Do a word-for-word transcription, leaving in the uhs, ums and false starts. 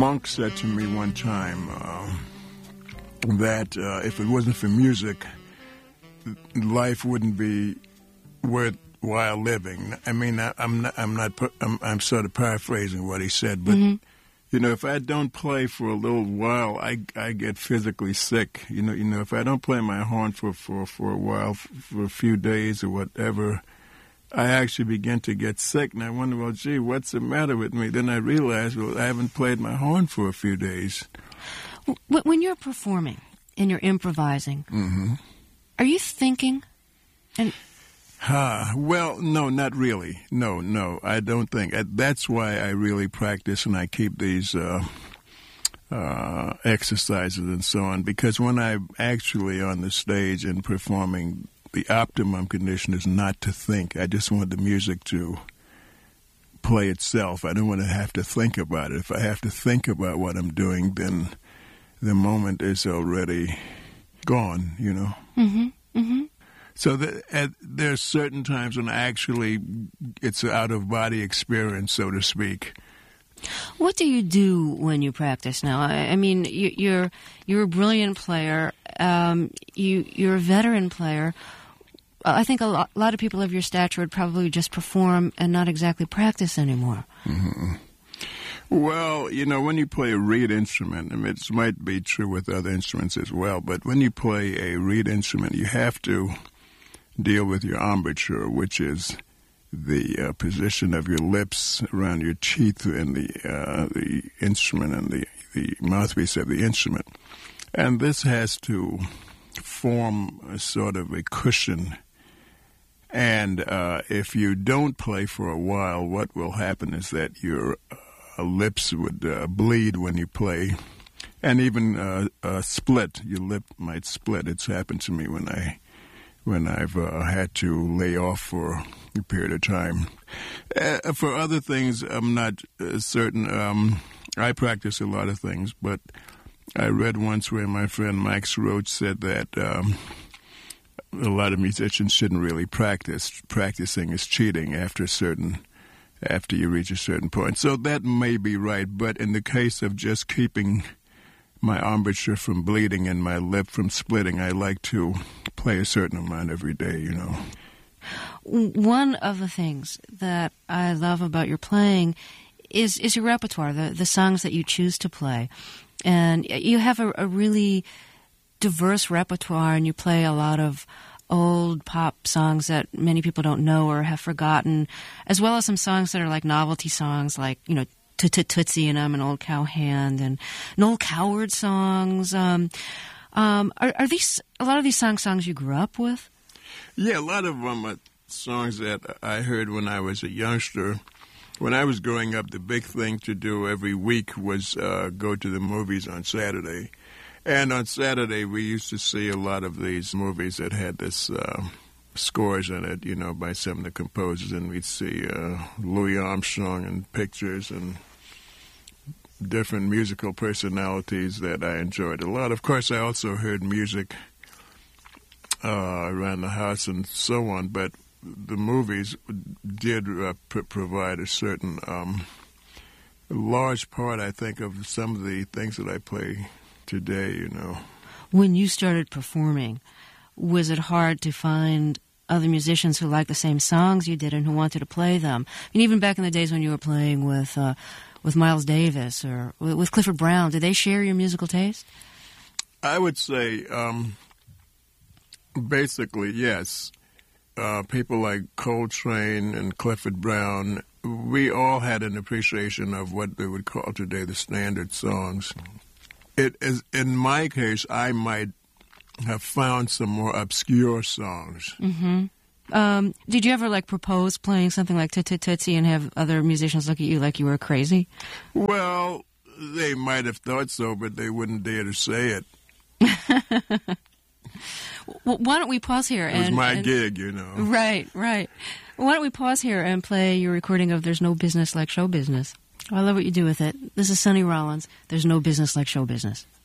monk said to me one time uh, that uh, if it wasn't for music, life wouldn't be worthwhile living. I mean, I, I'm not. I'm not. I'm, I'm sort of paraphrasing what he said, but mm-hmm. you know, if I don't play for a little while, I, I get physically sick. You know, you know, if I don't play my horn for for, for a while, for a few days or whatever, I actually begin to get sick, and I wonder, well, gee, what's the matter with me? Then I realize, well, I haven't played my horn for a few days. When you're performing and you're improvising, mm-hmm. are you thinking? And uh, well, no, not really. No, no, I don't think. That's why I really practice and I keep these uh, uh, exercises and so on, because when I'm actually on the stage and performing, the optimum condition is not to think. I just want the music to play itself. I don't want to have to think about it. If I have to think about what I'm doing, then the moment is already gone, you know. Mm-hmm. Mm-hmm. So the, at, there's certain times when actually it's an out-of-body experience, so to speak. What do you do when you practice now? I, I mean, you, you're you're a brilliant player. Um, you you're a veteran player. I think a lot, a lot of people of your stature would probably just perform and not exactly practice anymore. Mm-hmm. Well, you know, when you play a reed instrument, I mean, it might be true with other instruments as well, but when you play a reed instrument, you have to deal with your embouchure, which is the uh, position of your lips around your teeth and the uh, the instrument and the, the mouthpiece of the instrument. And this has to form a sort of a cushion. And uh, if you don't play for a while, what will happen is that your uh, lips would uh, bleed when you play, and even uh, uh, split. Your lip might split. It's happened to me when I when I've uh, had to lay off for a period of time. Uh, for other things, I'm not uh, certain. Um, I practice a lot of things, but I read once where my friend Max Roach said that Um, a lot of musicians shouldn't really practice. Practicing is cheating after a certain, after you reach a certain point. So that may be right, but in the case of just keeping my embouchure from bleeding and my lip from splitting, I like to play a certain amount every day, you know. One of the things that I love about your playing is is your repertoire, the, the songs that you choose to play. And you have a, a really diverse repertoire, and you play a lot of old pop songs that many people don't know or have forgotten, as well as some songs that are like novelty songs, like, you know, Tootsie and I'm an Old Cowhand, and Noel Coward songs. Um, um, are, are these a lot of these songs songs you grew up with? Yeah, a lot of them are songs that I heard when I was a youngster. When I was growing up, the big thing to do every week was uh, go to the movies on Saturday. And on Saturday, we used to see a lot of these movies that had this uh, scores in it, you know, by some of the composers. And we'd see uh, Louis Armstrong and pictures and different musical personalities that I enjoyed a lot. Of course, I also heard music uh, around the house and so on, but the movies did uh, pr- provide a certain um, large part, I think, of some of the things that I play today, you know. When you started performing, was it hard to find other musicians who liked the same songs you did and who wanted to play them? And even back in the days when you were playing with uh, with Miles Davis or with Clifford Brown, did they share your musical taste? I would say, um, basically, yes. Uh, people like Coltrane and Clifford Brown, we all had an appreciation of what they would call today the standard songs. It is, in my case, I might have found some more obscure songs. Mm-hmm. Um, did you ever, like, propose playing something like Tootsie and have other musicians look at you like you were crazy? Well, they might have thought so, but they wouldn't dare to say it. Well, why don't we pause here? It was and, my and, gig, you know. Right, right. Why don't we pause here and play your recording of There's No Business Like Show Business? I love what you do with it. This is Sonny Rollins. There's no business like show business.